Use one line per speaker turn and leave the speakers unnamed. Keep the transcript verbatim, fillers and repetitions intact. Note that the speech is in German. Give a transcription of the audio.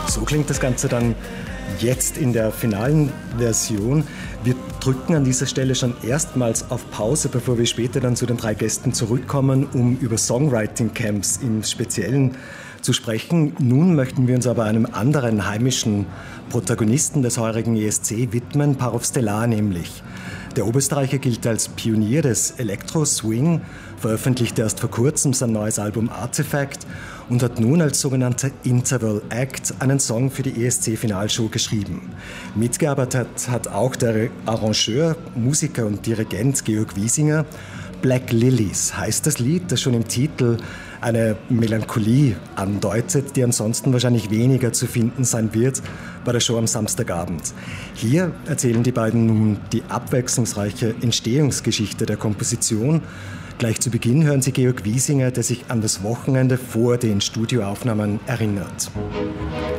So klingt das Ganze dann jetzt in der finalen Version. Wir drücken an dieser Stelle schon erstmals auf Pause, bevor wir später dann zu den drei Gästen zurückkommen, um über Songwriting-Camps im Speziellen zu sprechen. Nun möchten wir uns aber einem anderen heimischen Protagonisten des heurigen E S C widmen, Parov Stelar nämlich. Der Oberösterreicher gilt als Pionier des Elektro-Swing, veröffentlichte erst vor kurzem sein neues Album Artifact und hat nun als sogenannter Interval Act einen Song für die E S C-Finalshow geschrieben. Mitgearbeitet hat auch der Arrangeur, Musiker und Dirigent Georg Wiesinger. Black Lilies heißt das Lied, das schon im Titel eine Melancholie andeutet, die ansonsten wahrscheinlich weniger zu finden sein wird bei der Show am Samstagabend. Hier erzählen die beiden nun die abwechslungsreiche Entstehungsgeschichte der Komposition. Gleich zu Beginn hören Sie Georg Wiesinger, der sich an das Wochenende vor den Studioaufnahmen erinnert.